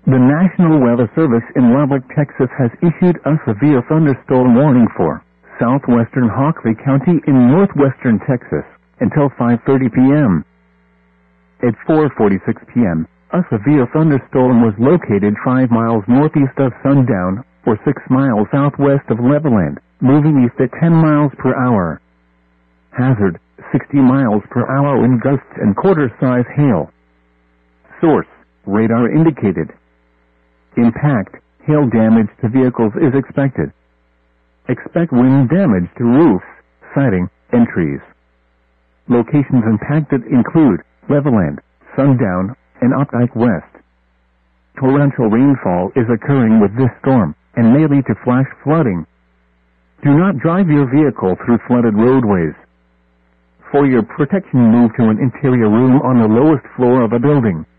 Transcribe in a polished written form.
The National Weather Service in Lubbock, Texas has issued a severe thunderstorm warning for southwestern Hockley County in northwestern Texas until 5:30 p.m. At 4:46 p.m., a severe thunderstorm was located 5 miles northeast of Sundown, or 6 miles southwest of Levelland, moving east at 10 miles per hour. Hazard, 60 miles per hour wind gusts and quarter-size hail. Source, radar indicated. Impact, hail damage to vehicles is expected. Expect wind damage to roofs, siding, and trees. Locations impacted include Levelland, Sundown, and Opdyke West. Torrential rainfall is occurring with this storm and may lead to flash flooding. Do not drive your vehicle through flooded roadways. For your protection, move to an interior room on the lowest floor of a building.